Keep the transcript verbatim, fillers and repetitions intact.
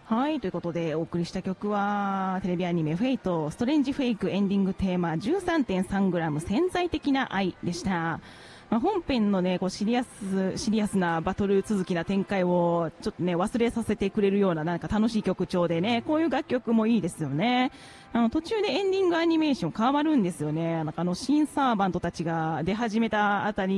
はい、ということでお送りした曲はテレビアニメフェイトストレンジフェイクエンディングテーマ じゅうさんてんさんグラム 潜在的な愛でした。まあ、本編のねこうシリアスシリアスなバトル続きな展開をちょっとね忘れさせてくれるようななんか楽しい曲調でね、こういう楽曲もいいですよね。あの途中でエンディングアニメーション変わるんですよね。なんかあの新サーバントたちが出始めたあたり